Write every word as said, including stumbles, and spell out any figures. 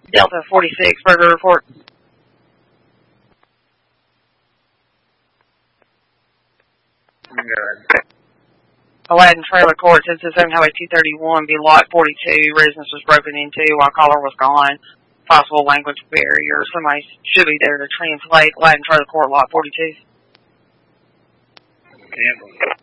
Delta forty-six, burger report. Good. Aladdin Trailer Court, Tennessee seven Highway two thirty-one, be lot forty-two. Residence was broken into while caller was gone. Possible language barrier. Somebody should be there to translate. Aladdin Trailer Court, lot forty-two. Campbell.